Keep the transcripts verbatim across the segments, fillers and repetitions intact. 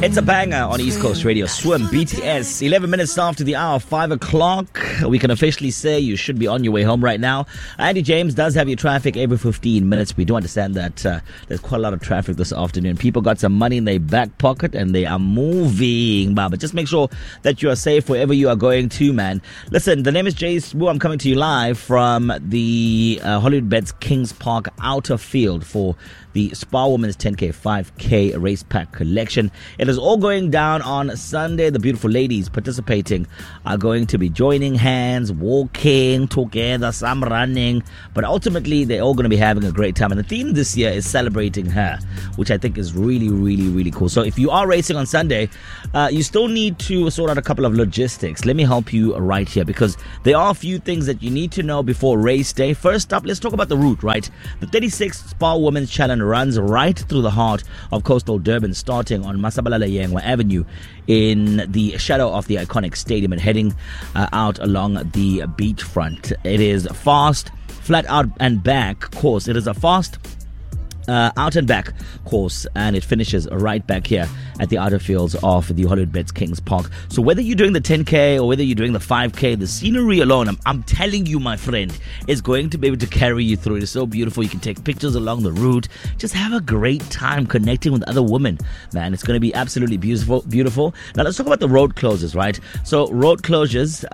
It's a banger on East Coast Radio. Swim, B T S. eleven minutes after the hour, five o'clock. We can officially say you should be on your way home right now. Andy James does have your traffic every fifteen minutes. We do understand that uh, there's quite a lot of traffic this afternoon. People got some money in their back pocket and they are moving. But just make sure that you are safe wherever you are going to, man. Listen, the name is Jay Smoo. I'm coming to you live from the uh, Hollywoodbets Kings Park outer field for the Spa Women's ten K, five K race pack collection. It is all going down on Sunday. The beautiful ladies participating are going to be joining hands, walking together, some running, but ultimately they're all going to be having a great time. And the theme this year is celebrating her, which I think is really, really, really cool. So if you are racing on Sunday, uh, you still need to sort out a couple of logistics. Let me help you right here, because there are a few things that you need to know before race day. First up, let's talk about the route, right? The thirty-sixth Spa Women's Challenge runs right through the heart of coastal Durban, starting on Masabalala Yengwa Avenue in the shadow of the iconic stadium and heading uh, out along the beachfront. It is fast, flat out and back course. It is a fast Uh, out and back course, and it finishes right back here at the outer fields of the Hollywoodbets Kings Park. So whether you're doing the ten K or whether you're doing the five K, the scenery alone, I'm, I'm telling you, my friend, is going to be able to carry you through. It is so beautiful. You can take pictures along the route. Just have a great time connecting with other women, man. It's going to be absolutely beautiful. Beautiful. Now let's talk about the road closures, right? So road closures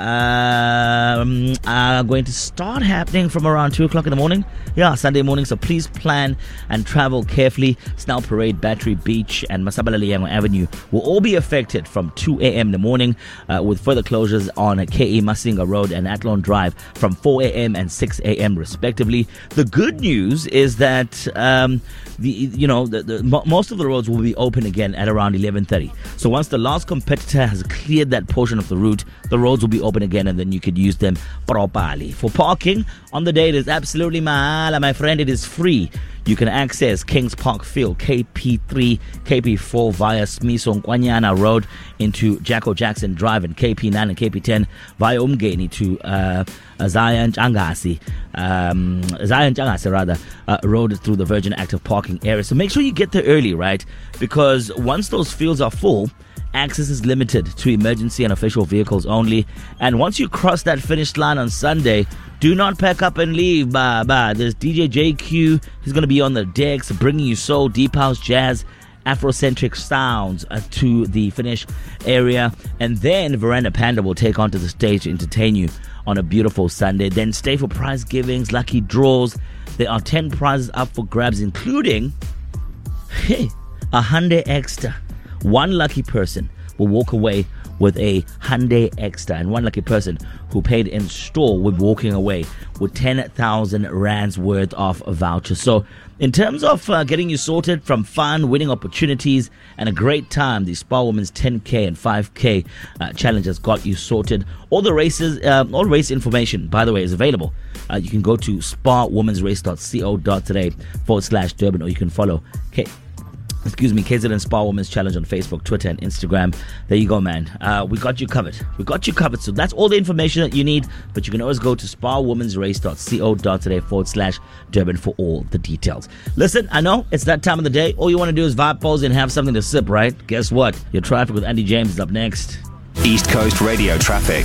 um, are going to start happening from around two o'clock in the morning. Yeah, Sunday morning. So please plan and travel carefully. Snell Parade, Battery Beach, and Masabalala Yengwa Avenue will all be affected from two a.m. in the morning, uh, with further closures on K E Masinga Road and Athlone Drive from four a.m. and six a.m. respectively. The good news is that um, the you know the, the, mo- most of the roads will be open again at around eleven thirty. So once the last competitor has cleared that portion of the route, the roads will be open again, and then you could use them properly. For parking on the day, it is absolutely mahala, my friend. It is free. You can access Kings Park Field, K P three, K P four via Smiso Nkwanyana Road into Jacko Jackson Drive, and K P nine and K P ten via Umgeni to uh, Zion Changasi, um, Zion Changasi rather, uh, road through the Virgin Active Parking area. So make sure you get there early, right? Because once those fields are full, access is limited to emergency and official vehicles only. And once you cross that finish line on Sunday, do not pack up and leave. Bah, bah. There's D J J Q. He's going to be on the decks, bringing you soul, deep house, jazz, Afrocentric sounds uh, to the finish area. And then Veranda Panda will take onto the stage to entertain you on a beautiful Sunday. Then stay for prize givings, lucky draws. There are ten prizes up for grabs, including hey, a Hyundai Extra. One lucky person will walk away with a Hyundai Extra, and one lucky person who paid in store will be walking away with ten thousand rands worth of vouchers. So in terms of uh, getting you sorted from fun, winning opportunities, and a great time, the Spa Women's ten K and five K uh, challenge has got you sorted. All the races, uh, all race information, by the way, is available. Uh, you can go to spa womens race dot co today forward slash Durban, or you can follow K. Excuse me, K Z N Spa Women's Challenge on Facebook, Twitter, and Instagram. There you go, man. Uh, we got you covered. We got you covered. So that's all the information that you need. But you can always go to spa womens race dot co today forward slash Durban for all the details. Listen, I know it's that time of the day. All you want to do is vibe, pose, and have something to sip, right? Guess what? Your traffic with Andy James is up next. East Coast Radio traffic.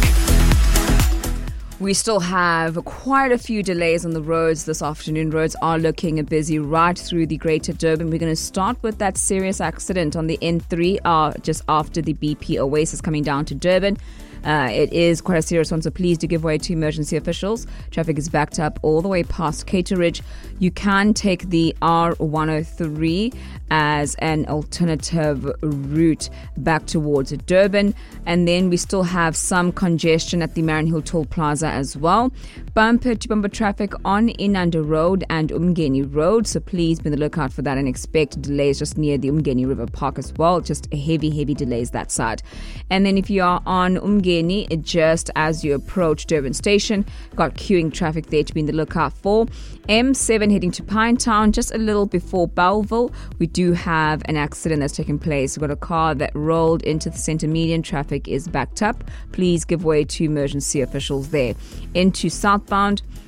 We still have quite a few delays on the roads this afternoon. Roads are looking busy right through the Greater Durban. We're going to start with that serious accident on the N three uh, just after the B P Oasis coming down to Durban. Uh, it is quite a serious one, so please do give way to emergency officials. Traffic is backed up all the way past Caterridge. You can take the R one oh three as an alternative route back towards Durban. And then we still have some congestion at the Marion Hill Toll Plaza as well. Bumper to bumper traffic on Inanda Road and Umgeni Road, so please be on the lookout for that and expect delays just near the Umgeni River Park as well. Just heavy, heavy delays that side. And then if you are on Umgeni, just as you approach Durban Station, got queuing traffic there to be in the lookout for. M seven heading to Pinetown, just a little before Belleville, we do have an accident that's taken place. We've got a car that rolled into the centre median. Traffic is backed up. Please give way to emergency officials there. Into southbound,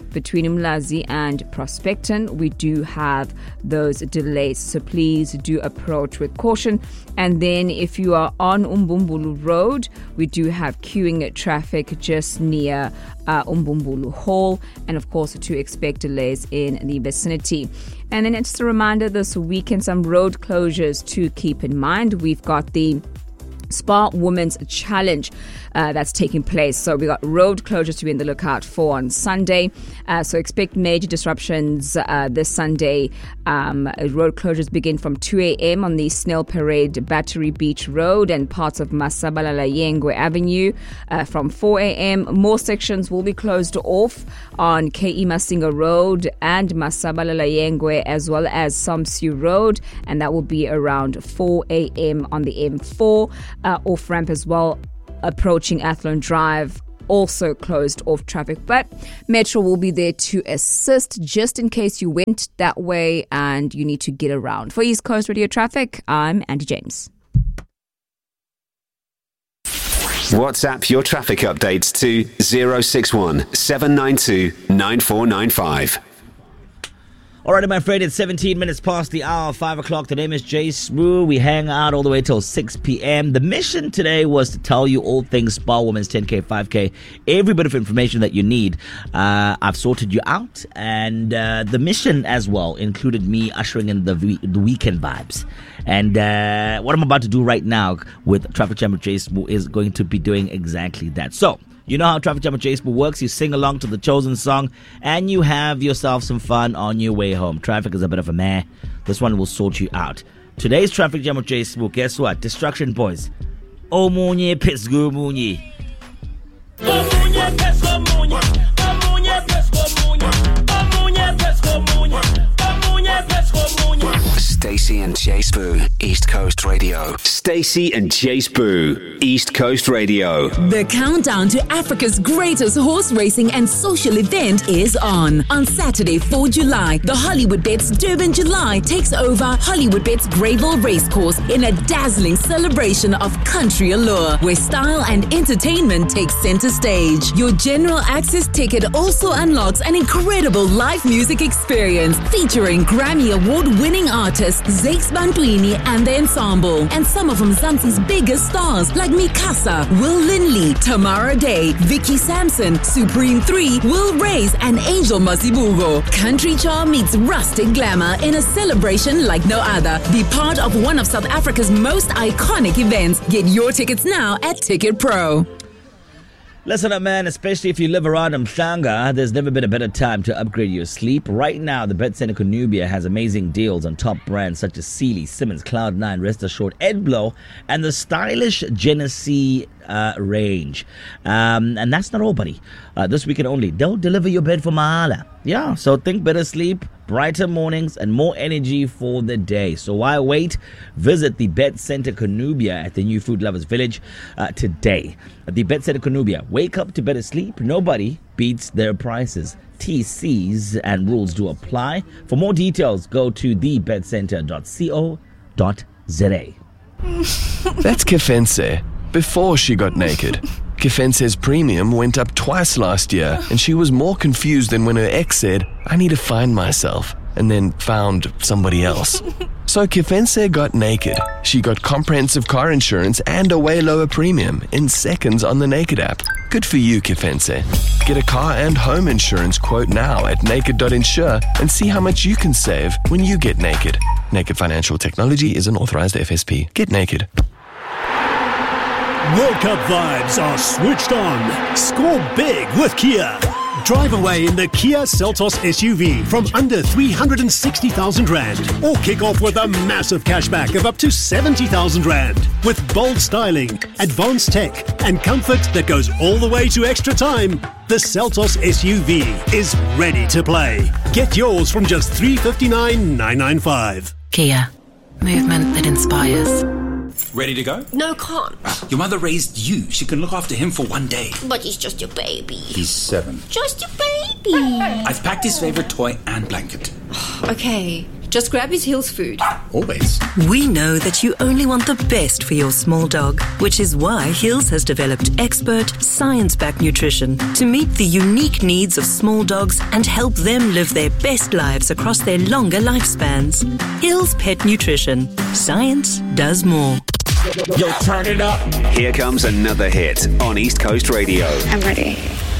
between Umlazi and Prospecton, we do have those delays. So please do approach with caution. And then if you are on Umbumbulu Road, we do have queuing traffic just near uh, Umbumbulu Hall. And of course, to expect delays in the vicinity. And then just a reminder, this weekend, some road closures to keep in mind. We've got the Spa Women's Challenge uh, that's taking place. So we got road closures to be in the lookout for on Sunday. Uh, so expect major disruptions uh, this Sunday. Um, road closures begin from two a.m. on the Snell Parade Battery Beach Road and parts of Masabalala Yengwe Avenue. Uh, from four a.m. more sections will be closed off on K E Masinga Road and Masabalala Yengwe, as well as Somsu Road, and that will be around four a.m. on the M four. Uh, off ramp as well, approaching Athlone Drive, also closed off traffic. But Metro will be there to assist just in case you went that way and you need to get around. For East Coast Radio Traffic, I'm Andy James. WhatsApp your traffic updates to zero six one seven nine two nine four nine five. Alrighty, my friend, it's seventeen minutes past the hour, five o'clock. The name is Jay Smooth. We hang out all the way till six p.m. The mission today was to tell you all things Spa Women's ten K, five K, every bit of information that you need. Uh, I've sorted you out, and uh, the mission as well included me ushering in the, v- the weekend vibes. And uh, what I'm about to do right now with Traffic Jam with Jay Smooth is going to be doing exactly that. So, you know how Traffic Jam with Jay Smooth works. You sing along to the chosen song and you have yourself some fun on your way home. Traffic is a bit of a meh. This one will sort you out. Today's Traffic Jam with Jay Smooth, guess what? Destruction Boys. Oh, Munye, Pisgu Munye. Oh, Munye, Pisgu Munye. Oh, Munye, Pisgu Munye. Oh, Munye, Pisgu Munye. Oh, Munye, Pisgu Munye. Stacey and Jay Spoo, East Coast Radio. Stacey and Jay Spoo, East Coast Radio. The countdown to Africa's greatest horse racing and social event is on. On Saturday, the fourth of July, the Hollywood Bets Durban July takes over Hollywood Bets Greyville Racecourse in a dazzling celebration of country allure, where style and entertainment take center stage. Your general access ticket also unlocks an incredible live music experience featuring Grammy Award-winning artists Zakes Bantwini and the ensemble, and some of Mzansi's biggest stars like Mikasa, Will Linley, Tamara Day, Vicky Sampson, Supreme three, Will Reyes, and Angel Masibugo. Country charm meets rustic glamour in a celebration like no other. Be part of one of South Africa's most iconic events. Get your tickets now at Ticket Pro. Listen up, man, especially if you live around Mhlanga, there's never been a better time to upgrade your sleep. Right now, the Bet Center Conubia has amazing deals on top brands such as Sealy, Simmons, Cloud nine, Rest Assured, Edblow, and the stylish Genesee uh, range. Um, and that's not all, buddy. Uh, this weekend only, they'll deliver your bed for Mahala. Yeah, so think better sleep, brighter mornings, and more energy for the day. So why wait? Visit the Bet Center Conubia at the New Food Lovers Village uh, today. At the Bet Center Conubia, wake up to better sleep. Nobody beats their prices. T Cs and rules do apply. For more details, go to the bet center dot co dot z a. That's Kefense, before she got naked. Kefense's premium went up twice last year, and she was more confused than when her ex said, I need to find myself, and then found somebody else. So Kefense got naked. She got comprehensive car insurance and a way lower premium in seconds on the Naked app. Good for you, Kefense. Get a car and home insurance quote now at naked dot insure and see how much you can save when you get naked. Naked Financial Technology is an authorized F S P. Get naked. World Cup vibes are switched on. Score big with Kia. Drive away in the Kia Seltos S U V from under three hundred sixty thousand rand, or kick off with a massive cashback of up to seventy thousand rand. With bold styling, advanced tech, and comfort that goes all the way to extra time, the Seltos S U V is ready to play. Get yours from just three hundred fifty-nine thousand nine hundred ninety-five. Kia. Movement that inspires. Ready to go? No, can't. Your mother raised you. She can look after him for one day. But he's just your baby. He's seven. Just your baby. I've packed his favorite toy and blanket. Okay, Just grab his Hills food. Always. We know that you only want the best for your small dog, which is why Hills has developed expert, science-backed nutrition to meet the unique needs of small dogs and help them live their best lives across their longer lifespans. Hills Pet Nutrition. Science does more. Yo, turn it up. Here comes another hit on East Coast Radio. I'm ready.